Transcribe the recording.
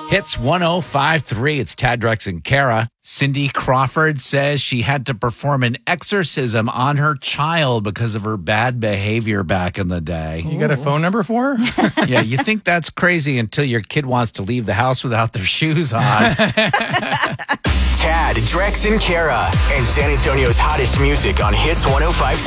Hits 1053. It's Tad, Drex, and Kara. Cindy Crawford says she had to perform an exorcism on her child because of her bad behavior back in the day. You got a phone number for her? Yeah, you think that's crazy until your kid wants to leave the house without their shoes on. Tad, Drex, and Kara, and San Antonio's hottest music on Hits 1053.